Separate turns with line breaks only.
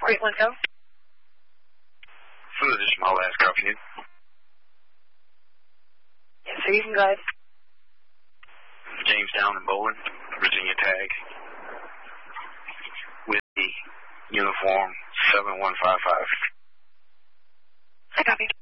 481 go.
So this is my last copy.
Yes, sir, you can go ahead.
Jamestown and Bowling, Virginia tag. With the uniform 7155.
I copy.